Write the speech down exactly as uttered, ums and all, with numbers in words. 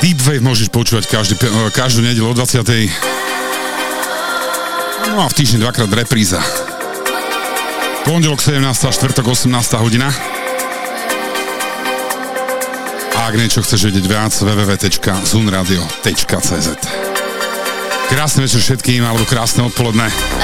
Deep Wave môžeš počúvať každý, každú nedeľu o dvadsiatej. No a v týždni dvakrát repríza. Pondelok sedemnásta, štvrtok osemnásta hodina. A ak niečo chceš vedieť viac, w w w bodka zunradio bodka c z. Krásny večer všetkým, alebo krásne odpoledne.